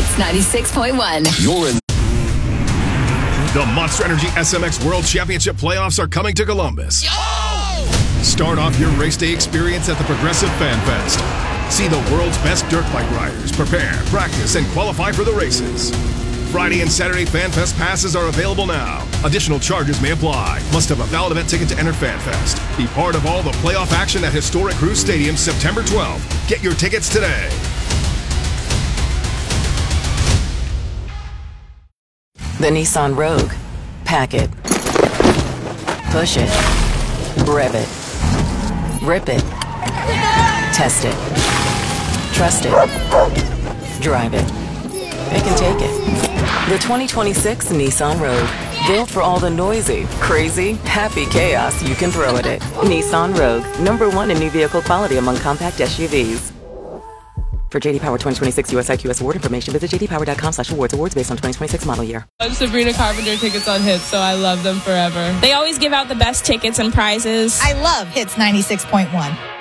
Hits 96.1. You're in. The Monster Energy SMX World Championship playoffs are coming to Columbus. Start off your race day experience at the Progressive Fan Fest. See the world's best dirt bike riders prepare, practice, and qualify for the races. Friday and Saturday Fan Fest passes are available now. Additional charges may apply. Must have a valid event ticket to enter Fan Fest. Be part of all the playoff action at historic Cruise Stadium September 12th. Get your tickets today. The Nissan Rogue. Pack it. Push it. Rev it. Rip it. Test it. Trust it. Drive it. It can take it. The 2026 Nissan Rogue. Built for all the noisy, crazy, happy chaos you can throw at it. Nissan Rogue. #1 in new vehicle quality among compact SUVs. For JD Power 2026 US IQS award information, visit jdpower.com/awards. Awards based on 2026 model year. Sabrina Carpenter tickets on Hits, so I love them forever. They always give out the best tickets and prizes. I love Hits 96.1.